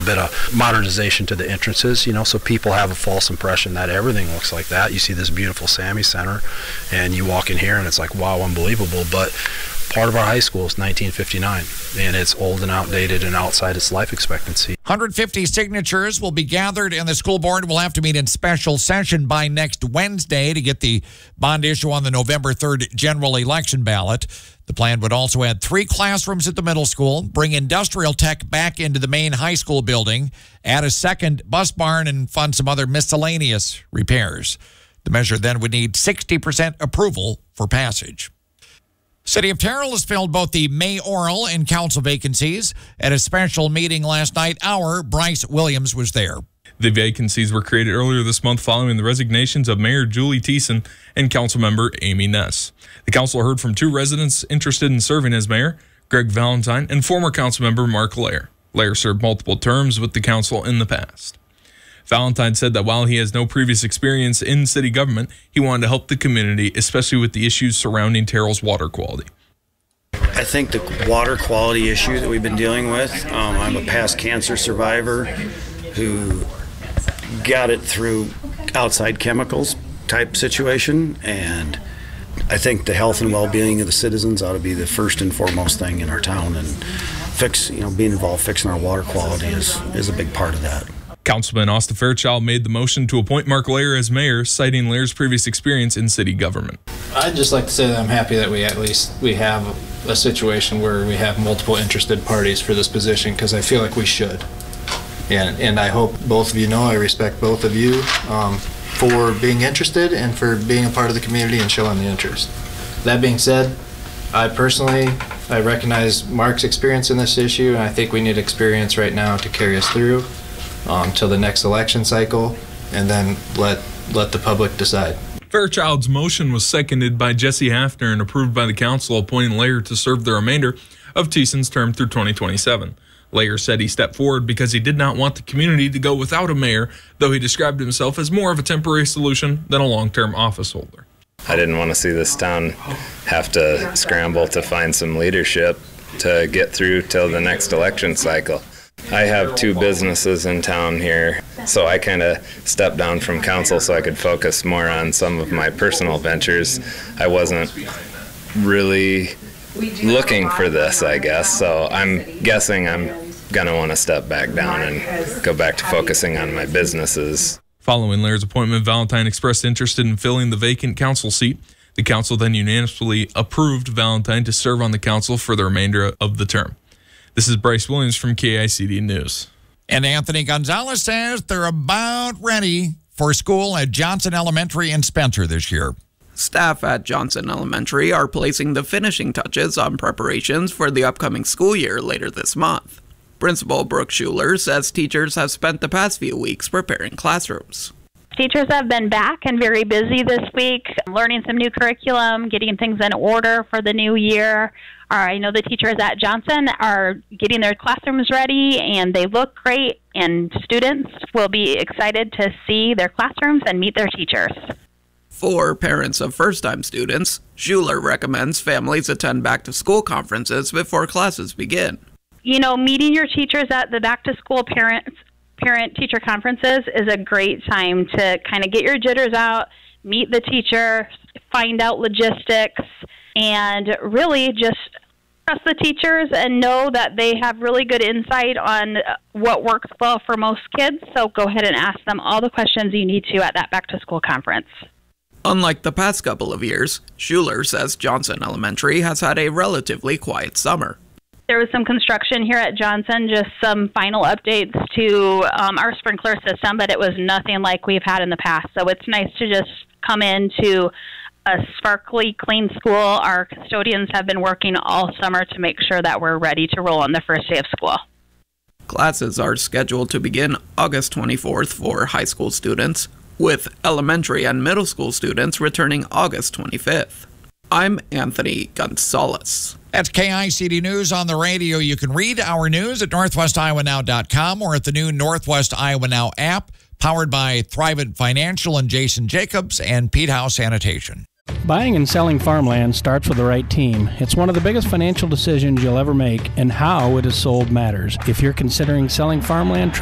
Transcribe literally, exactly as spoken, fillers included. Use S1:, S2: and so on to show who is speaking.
S1: bit of modernization to the entrances, you know, so people have a false impression that everything looks like that. You see this beautiful Sammy Center, and you walk in here, and it's like, wow, unbelievable. But part of our high school is nineteen fifty-nine, and it's old and outdated and outside its life expectancy.
S2: one hundred fifty signatures will be gathered, and the school board will have to meet in special session by next Wednesday to get the bond issue on the November third general election ballot. The plan would also add three classrooms at the middle school, bring industrial tech back into the main high school building, add a second bus barn, and fund some other miscellaneous repairs. The measure then would need sixty percent approval for passage. City of Terrell has filled both the mayoral and council vacancies. At a special meeting last night, our Bryce Williams was there.
S3: The vacancies were created earlier this month following the resignations of Mayor Julie Thiessen and Councilmember Amy Ness. The council heard from two residents interested in serving as mayor, Greg Valentine and former Councilmember Mark Lair. Lair served multiple terms with the council in the past. Valentine said that while he has no previous experience in city government, he wanted to help the community, especially with the issues surrounding Terrell's water quality.
S4: I think the water quality issue that we've been dealing with, um, I'm a past cancer survivor who got it through outside chemicals type situation, and I think the health and well-being of the citizens ought to be the first and foremost thing in our town, and fix, you know, being involved fixing our water quality is, is a big part of that.
S3: Councilman Austin Fairchild made the motion to appoint Mark Lair as mayor, citing Lair's previous experience in city government.
S5: I'd just like to say that I'm happy that we at least we have a situation where we have multiple interested parties for this position, because I feel like we should. And, and I hope both of you know I respect both of you um, for being interested and for being a part of the community and showing the interest. That being said, I personally, I recognize Mark's experience in this issue, and I think we need experience right now to carry us through um, till the next election cycle, and then let, let the public decide.
S3: Fairchild's motion was seconded by Jesse Hafner and approved by the council, appointing Lair to serve the remainder of Thiessen's term through twenty twenty-seven. Lair said he stepped forward because he did not want the community to go without a mayor, though he described himself as more of a temporary solution than a long-term office holder.
S6: I didn't want to see this town have to scramble to find some leadership to get through till the next election cycle. I have two businesses in town here, so I kind of stepped down from council so I could focus more on some of my personal ventures. I wasn't really looking for this, I guess, so I'm guessing I'm going to want to step back down and go back to focusing on my businesses.
S3: Following Lair's appointment, Valentine expressed interest in filling the vacant council seat. The council then unanimously approved Valentine to serve on the council for the remainder of the term. This is Bryce Williams from K I C D News.
S2: And Anthony Gonzalez says they're about ready for school at Johnson Elementary in Spencer this year.
S7: Staff at Johnson Elementary are placing the finishing touches on preparations for the upcoming school year later this month. Principal Brooke Schuler says teachers have spent the past few weeks preparing classrooms.
S8: Teachers have been back and very busy this week, learning some new curriculum, getting things in order for the new year. I know the teachers at Johnson are getting their classrooms ready, and they look great, and students will be excited to see their classrooms and meet their teachers.
S7: For parents of first-time students, Schuler recommends families attend back-to-school conferences before classes begin.
S8: You know, meeting your teachers at the back-to-school parents, parent-teacher conferences is a great time to kind of get your jitters out, meet the teacher, find out logistics, and really just trust the teachers and know that they have really good insight on what works well for most kids. So go ahead and ask them all the questions you need to at that back-to-school conference.
S7: Unlike the past couple of years, Schuler says Johnson Elementary has had a relatively quiet summer.
S8: There was some construction here at Johnson, just some final updates to um, our sprinkler system, but it was nothing like we've had in the past. So it's nice to just come into a sparkly, clean school. Our custodians have been working all summer to make sure that we're ready to roll on the first day of school.
S7: Classes are scheduled to begin August twenty-fourth for high school students, with elementary and middle school students returning August twenty-fifth. I'm Anthony Gonzalez.
S2: That's K I C D News on the radio. You can read our news at northwest iowa now dot com or at the new Northwest Iowa Now app, powered by Thrivent Financial and Jason Jacobs and Pete House Sanitation.
S9: Buying and selling farmland starts with the right team. It's one of the biggest financial decisions you'll ever make, and how it is sold matters. If you're considering selling farmland,